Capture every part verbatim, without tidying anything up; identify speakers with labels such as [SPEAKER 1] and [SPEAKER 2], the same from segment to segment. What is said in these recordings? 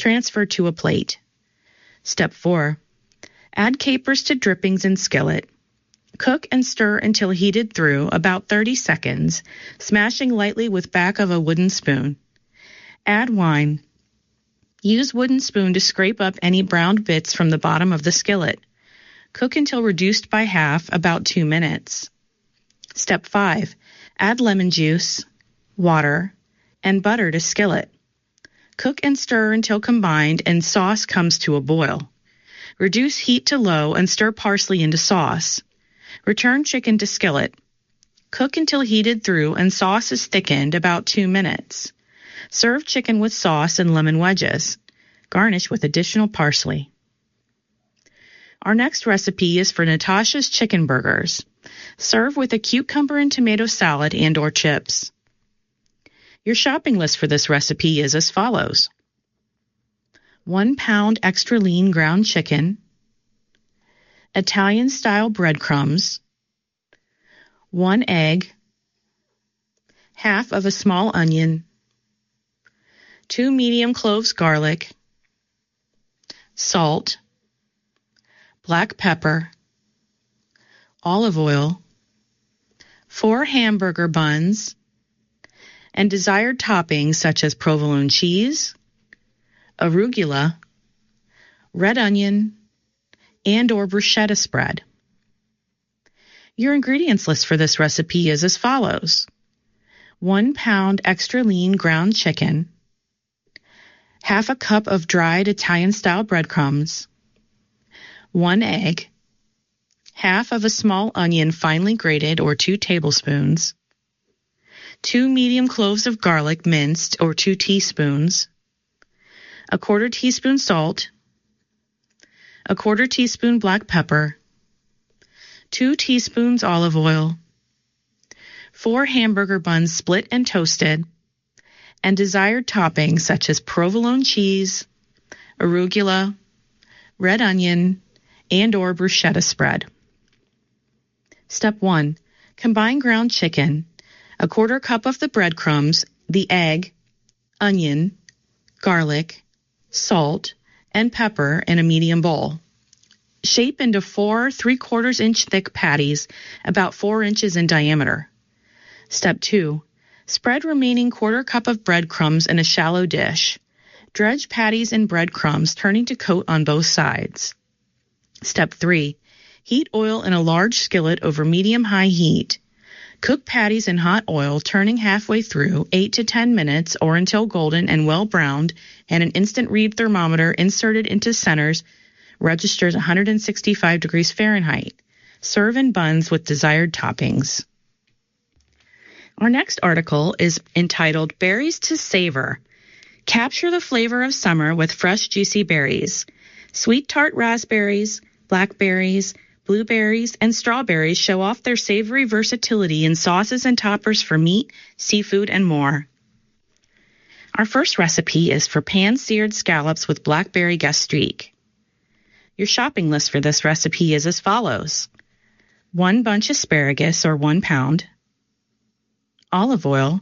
[SPEAKER 1] Transfer to a plate. Step four. Add capers to drippings in skillet. Cook and stir until heated through about thirty seconds, smashing lightly with back of a wooden spoon. Add wine. Use wooden spoon to scrape up any browned bits from the bottom of the skillet. Cook until reduced by half, about two minutes. Step five. Add lemon juice, water, and butter to skillet. Cook and stir until combined and sauce comes to a boil. Reduce heat to low and stir parsley into sauce. Return chicken to skillet. Cook until heated through and sauce is thickened, about two minutes. Serve chicken with sauce and lemon wedges. Garnish with additional parsley. Our next recipe is for Natasha's Chicken Burgers. Serve with a cucumber and tomato salad and or chips. Your shopping list for this recipe is as follows. One pound extra lean ground chicken, Italian-style breadcrumbs, one egg, half of a small onion, two medium cloves garlic, salt, black pepper, olive oil, four hamburger buns, and desired toppings such as provolone cheese, arugula, red onion, and or bruschetta spread. Your ingredients list for this recipe is as follows. One pound extra lean ground chicken, half a cup of dried Italian-style breadcrumbs, one egg, half of a small onion finely grated or two tablespoons, two medium cloves of garlic minced or two teaspoons, a quarter teaspoon salt, a quarter teaspoon black pepper, two teaspoons olive oil, four hamburger buns split and toasted, and desired toppings such as provolone cheese, arugula, red onion, and or bruschetta spread. Step one. Combine ground chicken, a quarter cup of the breadcrumbs, the egg, onion, garlic, salt, and pepper in a medium bowl. Shape into four three-quarters inch thick patties, about four inches in diameter. Step two. Spread remaining quarter cup of breadcrumbs in a shallow dish. Dredge patties in breadcrumbs, turning to coat on both sides. Step three. Heat oil in a large skillet over medium-high heat. Cook patties in hot oil, turning halfway through, eight to ten minutes or until golden and well browned, and an instant read thermometer inserted into centers registers one hundred sixty-five degrees Fahrenheit. Serve in buns with desired toppings. Our next article is entitled Berries to Savor. Capture the flavor of summer with fresh, juicy berries. Sweet tart raspberries, blackberries, blueberries, and strawberries show off their savory versatility in sauces and toppers for meat, seafood, and more. Our first recipe is for pan-seared scallops with blackberry gastrique. Your shopping list for this recipe is as follows. One bunch asparagus, or one pound, olive oil,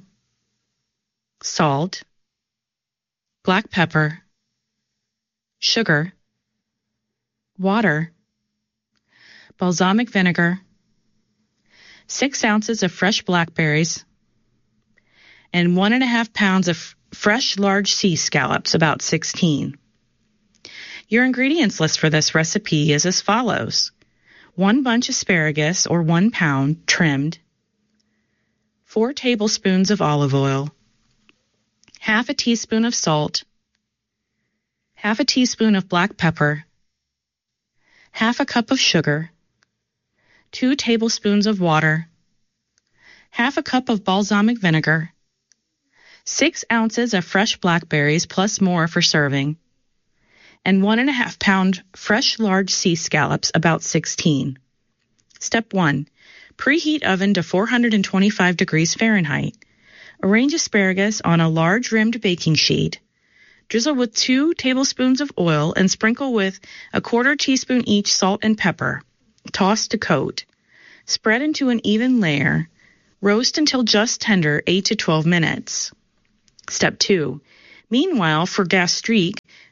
[SPEAKER 1] salt, black pepper, sugar, water, balsamic vinegar, six ounces of fresh blackberries, and one and a half pounds of fresh large sea scallops, about sixteen. Your ingredients list for this recipe is as follows. One bunch asparagus, or one pound, trimmed, four tablespoons of olive oil, half a teaspoon of salt, half a teaspoon of black pepper, half a cup of sugar, two tablespoons of water, half a cup of balsamic vinegar, six ounces of fresh blackberries plus more for serving, and one and a half pound fresh large sea scallops, about sixteen. Step one. Preheat oven to four hundred twenty-five degrees Fahrenheit. Arrange asparagus on a large rimmed baking sheet. Drizzle with two tablespoons of oil and sprinkle with a quarter teaspoon each salt and pepper. Toss to coat. Spread into an even layer. Roast until just tender, eight to twelve minutes. Step two. Meanwhile, for gastrique,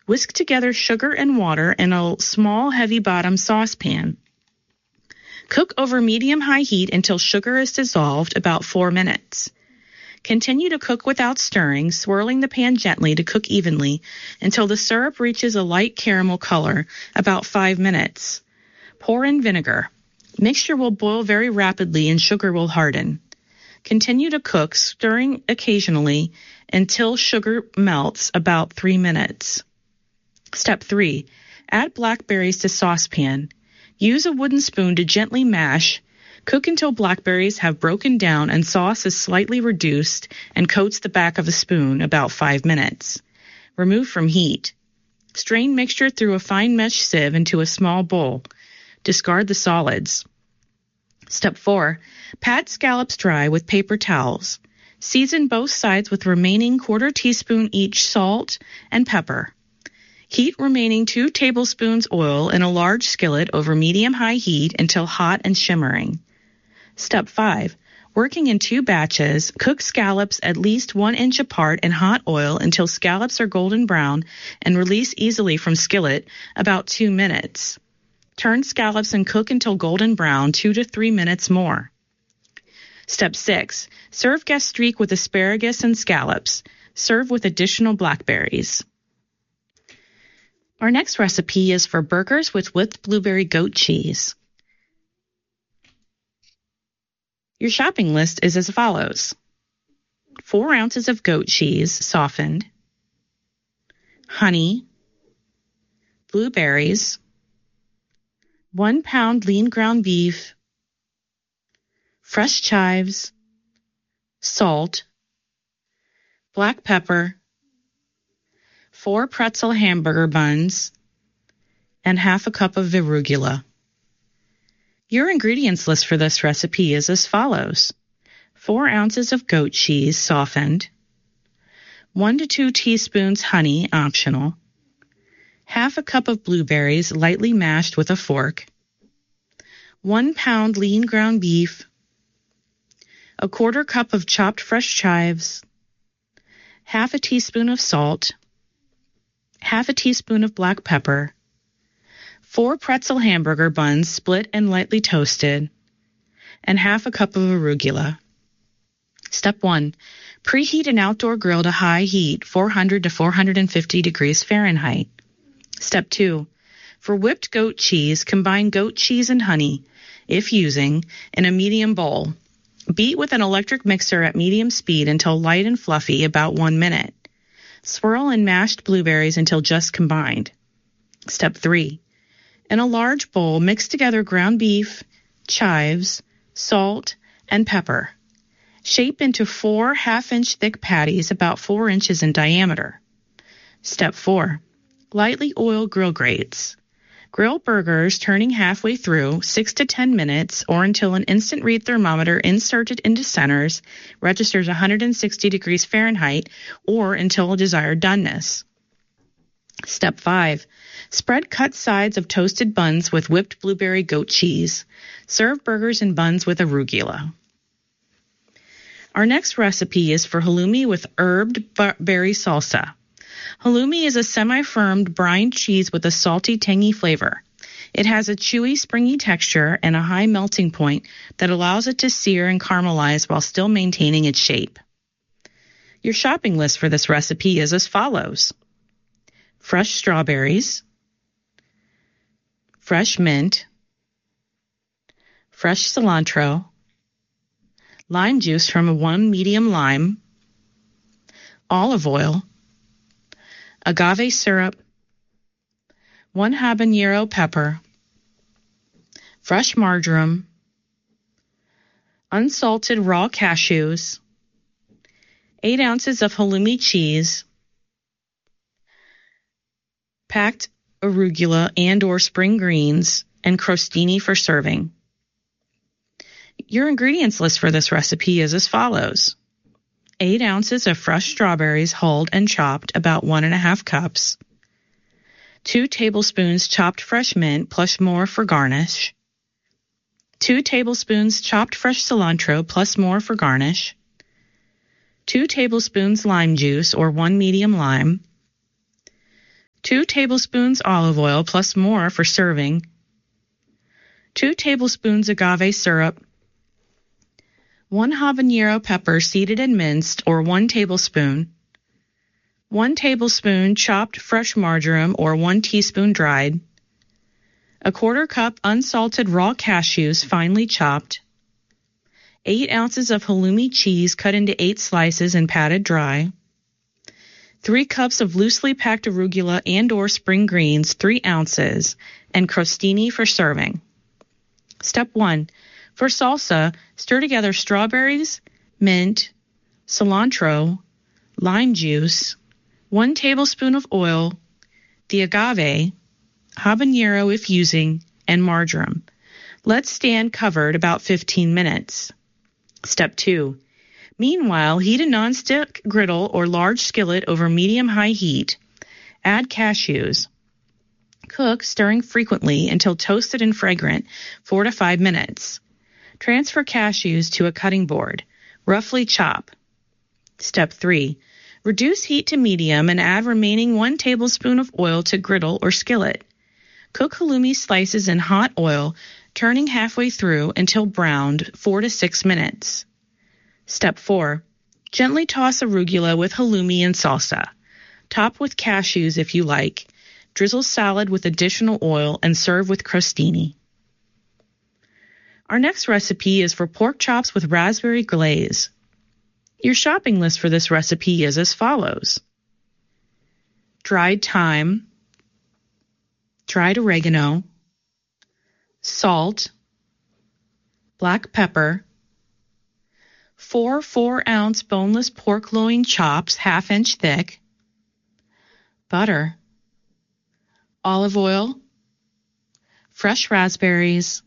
[SPEAKER 1] Whisk together sugar and water in a small heavy-bottom saucepan. Cook over medium-high heat until sugar is dissolved, about four minutes. Continue to cook without stirring, swirling the pan gently to cook evenly until the syrup reaches a light caramel color, about five minutes. Pour in vinegar. Mixture will boil very rapidly and sugar will harden. Continue to cook, stirring occasionally until sugar melts, about three minutes. Step three. Add blackberries to saucepan. Use a wooden spoon to gently mash. Cook until blackberries have broken down and sauce is slightly reduced and coats the back of a spoon, about five minutes. Remove from heat. Strain mixture through a fine mesh sieve into a small bowl. Discard the solids. Step four. Pat scallops dry with paper towels. Season both sides with remaining quarter teaspoon each salt and pepper. Heat remaining two tablespoons oil in a large skillet over medium-high heat until hot and shimmering. Step five. Working in two batches, cook scallops at least one inch apart in hot oil until scallops are golden brown and release easily from skillet, about two minutes. Turn scallops and cook until golden brown, two to three minutes more. Step six. Serve gastrique with asparagus and scallops. Serve with additional blackberries. Our next recipe is for burgers with whipped blueberry goat cheese. Your shopping list is as follows. Four ounces of goat cheese, softened, honey, blueberries, one pound lean ground beef, fresh chives, salt, black pepper, four pretzel hamburger buns, and half a cup of arugula. Your ingredients list for this recipe is as follows. Four ounces of goat cheese, softened, one to two teaspoons honey, optional, half a cup of blueberries, lightly mashed with a fork, one pound lean ground beef, a quarter cup of chopped fresh chives, half a teaspoon of salt, half a teaspoon of black pepper, four pretzel hamburger buns split and lightly toasted, and half a cup of arugula. Step one. Preheat an outdoor grill to high heat, four hundred to four hundred fifty degrees Fahrenheit. Step two. For whipped goat cheese, combine goat cheese and honey, if using, in a medium bowl. Beat with an electric mixer at medium speed until light and fluffy, about one minute. Swirl in mashed blueberries until just combined. Step three. In a large bowl, mix together ground beef, chives, salt, and pepper. Shape into four half-inch thick patties about four inches in diameter. Step four. Lightly oil grill grates. Grill burgers turning halfway through, six to ten minutes, or until an instant read thermometer inserted into centers registers one hundred sixty degrees Fahrenheit, or until desired doneness. Step five. Spread cut sides of toasted buns with whipped blueberry goat cheese. Serve burgers and buns with arugula. Our next recipe is for halloumi with herbed berry salsa. Halloumi is a semi-firmed brined cheese with a salty, tangy flavor. It has a chewy, springy texture and a high melting point that allows it to sear and caramelize while still maintaining its shape. Your shopping list for this recipe is as follows. Fresh strawberries, fresh mint, fresh cilantro, lime juice from a one medium lime, olive oil, agave syrup, one habanero pepper, fresh marjoram, unsalted raw cashews, eight ounces of halloumi cheese, packed arugula and or spring greens, and crostini for serving. Your ingredients list for this recipe is as follows. Eight ounces of fresh strawberries hulled and chopped, about one and a half cups. Two tablespoons chopped fresh mint plus more for garnish. Two tablespoons chopped fresh cilantro plus more for garnish. Two tablespoons lime juice or one medium lime. two tablespoons olive oil plus more for serving, two tablespoons agave syrup, one habanero pepper seeded and minced or one tablespoon, one tablespoon chopped fresh marjoram or one teaspoon dried, a quarter cup unsalted raw cashews finely chopped, eight ounces of halloumi cheese cut into eight slices and patted dry, three cups of loosely packed arugula and or spring greens, three ounces, and crostini for serving. Step one. For salsa, stir together strawberries, mint, cilantro, lime juice, one tablespoon of oil, the agave, habanero if using, and marjoram. Let stand covered about fifteen minutes. Step two. Meanwhile, heat a nonstick griddle or large skillet over medium-high heat. Add cashews. Cook, stirring frequently until toasted and fragrant, four to five minutes. Transfer cashews to a cutting board. Roughly chop. Step three. Reduce heat to medium and add remaining one tablespoon of oil to griddle or skillet. Cook halloumi slices in hot oil, turning halfway through until browned, four to six minutes. Step four. Gently toss arugula with halloumi and salsa. Top with cashews if you like. Drizzle salad with additional oil and serve with crostini. Our next recipe is for pork chops with raspberry glaze. Your shopping list for this recipe is as follows: dried thyme, dried oregano, salt, black pepper, four four-ounce boneless pork loin chops half-inch thick, butter, olive oil, fresh raspberries,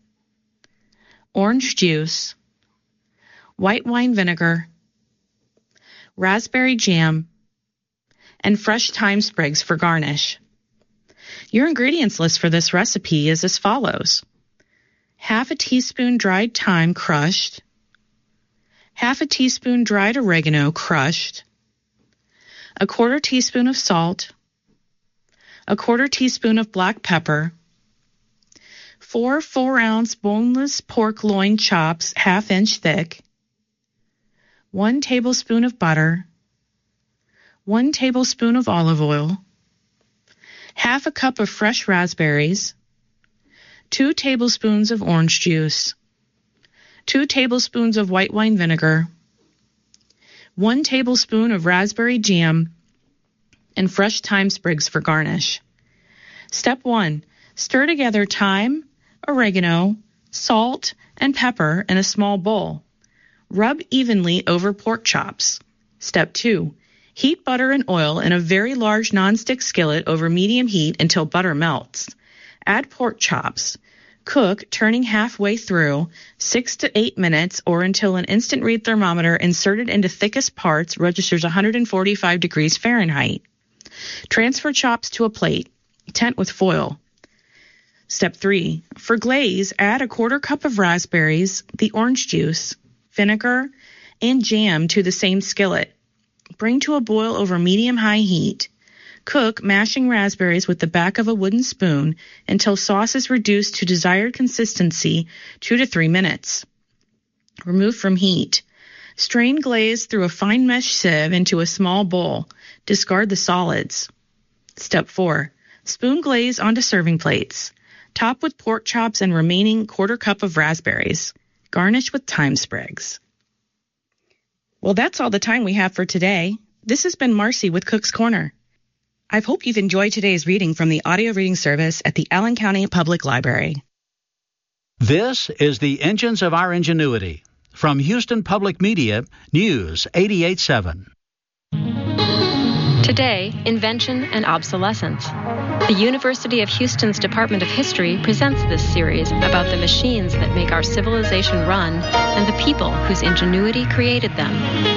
[SPEAKER 1] orange juice, white wine vinegar, raspberry jam, and fresh thyme sprigs for garnish. Your ingredients list for this recipe is as follows: half a teaspoon dried thyme crushed, half a teaspoon dried oregano crushed, a quarter teaspoon of salt, a quarter teaspoon of black pepper, four four-ounce boneless pork loin chops half-inch thick, one tablespoon of butter, one tablespoon of olive oil, half a cup of fresh raspberries, two tablespoons of orange juice, two tablespoons of white wine vinegar, one tablespoon of raspberry jam, and fresh thyme sprigs for garnish. Step one. Stir together thyme, oregano, salt, and pepper in a small bowl. Rub evenly over pork chops. Step two. Heat butter and oil in a very large nonstick skillet over medium heat until butter melts. Add pork chops. Cook, turning halfway through, six to eight minutes or until an instant read thermometer inserted into thickest parts registers one hundred forty-five degrees Fahrenheit. Transfer chops to a plate. Tent with foil. Step three. For glaze, add a quarter cup of raspberries, the orange juice, vinegar, and jam to the same skillet. Bring to a boil over medium-high heat. Cook, mashing raspberries with the back of a wooden spoon until sauce is reduced to desired consistency, two to three minutes. Remove from heat. Strain glaze through a fine mesh sieve into a small bowl. Discard the solids. Step four. Spoon glaze onto serving plates. Top with pork chops and remaining quarter cup of raspberries. Garnish with thyme sprigs. Well, that's all the time we have for today. This has been Marcy with Cook's Corner. I hope you've enjoyed today's reading from the audio reading service at the Allen County Public Library.
[SPEAKER 2] This is the Engines of Our Ingenuity. From Houston Public Media, News eighty-eight point seven.
[SPEAKER 3] Today, invention and obsolescence. The University of Houston's Department of History presents this series about the machines that make our civilization run and the people whose ingenuity created them.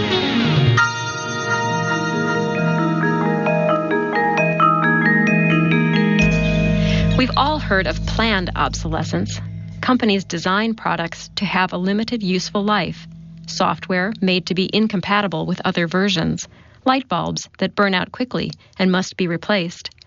[SPEAKER 3] We've all heard of planned obsolescence. Companies design products to have a limited useful life. Software made to be incompatible with other versions. Light bulbs that burn out quickly and must be replaced.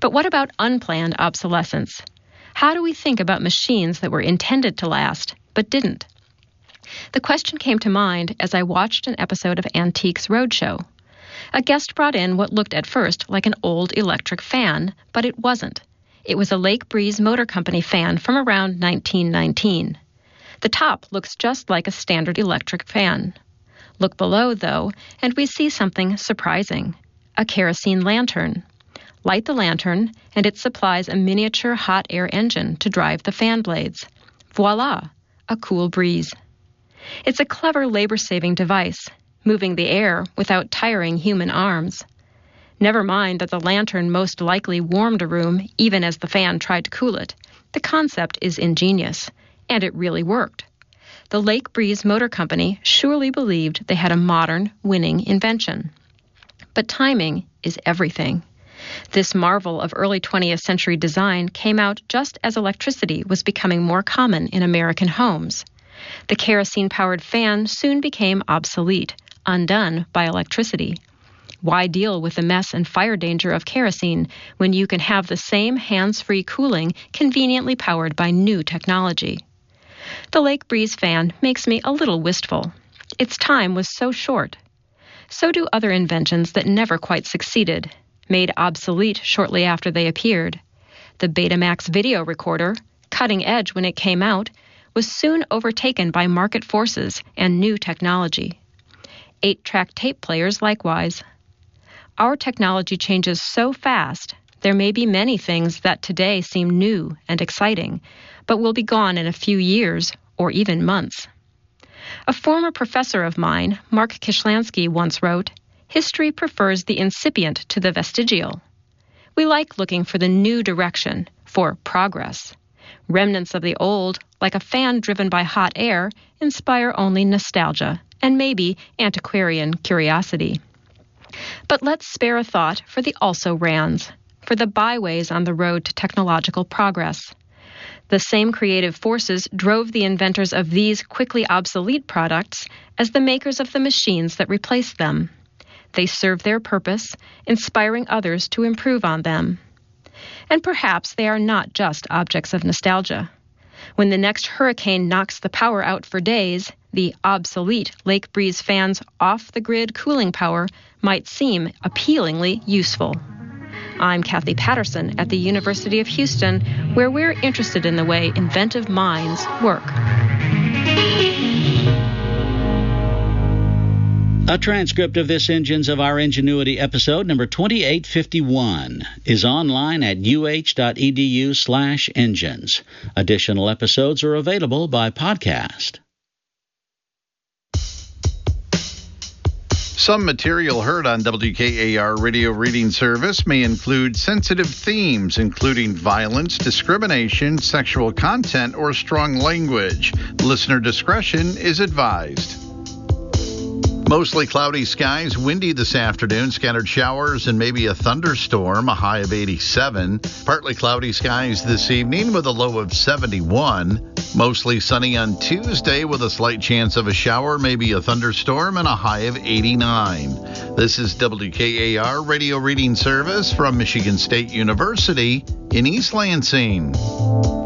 [SPEAKER 3] But what about unplanned obsolescence? How do we think about machines that were intended to last, but didn't? The question came to mind as I watched an episode of Antiques Roadshow. A guest brought in what looked at first like an old electric fan, but it wasn't. It was a Lake Breeze Motor Company fan from around nineteen nineteen. The top looks just like a standard electric fan. Look below, though, and we see something surprising. A kerosene lantern. Light the lantern, and it supplies a miniature hot air engine to drive the fan blades. Voila! A cool breeze. It's a clever labor-saving device, moving the air without tiring human arms. Never mind that the lantern most likely warmed a room even as the fan tried to cool it. The concept is ingenious, and it really worked. The Lake Breeze Motor Company surely believed they had a modern, winning invention. But timing is everything. This marvel of early twentieth century design came out just as electricity was becoming more common in American homes. The kerosene-powered fan soon became obsolete, undone by electricity. Why deal with the mess and fire danger of kerosene when you can have the same hands-free cooling conveniently powered by new technology? The Lake Breeze fan makes me a little wistful. Its time was so short. So do other inventions that never quite succeeded, made obsolete shortly after they appeared. The Betamax video recorder, cutting edge when it came out, was soon overtaken by market forces and new technology. Eight-track tape players likewise. Our technology changes so fast, there may be many things that today seem new and exciting, but will be gone in a few years or even months. A former professor of mine, Mark Kishlansky, once wrote, "History prefers the incipient to the vestigial." We like looking for the new direction, for progress. Remnants of the old, like a fan driven by hot air, inspire only nostalgia and maybe antiquarian curiosity. But let's spare a thought for the also-rans, for the byways on the road to technological progress. The same creative forces drove the inventors of these quickly obsolete products as the makers of the machines that replaced them. They serve their purpose, inspiring others to improve on them. And perhaps they are not just objects of nostalgia. When the next hurricane knocks the power out for days, the obsolete Lake Breeze fan's off-the-grid cooling power might seem appealingly useful. I'm Kathy Patterson at the University of Houston, where we're interested in the way inventive minds work.
[SPEAKER 2] A transcript of this Engines of Our Ingenuity episode number twenty-eight fifty-one is online at uh.edu slash engines. Additional episodes are available by podcast.
[SPEAKER 4] Some material heard on W K A R Radio Reading Service may include sensitive themes, including violence, discrimination, sexual content, or strong language. Listener discretion is advised. Mostly cloudy skies, windy this afternoon, scattered showers and maybe a thunderstorm, a high of eighty-seven. Partly cloudy skies this evening with a low of seventy-one. Mostly sunny on Tuesday with a slight chance of a shower, maybe a thunderstorm, and a high of eighty-nine. This is W K A R Radio Reading Service from Michigan State University in East Lansing.